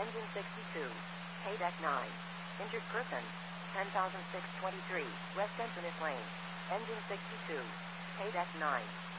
Engine 62. Paydeck 9. Injured person. 10,623 West Entrance Lane. Engine 62. Paydeck 9.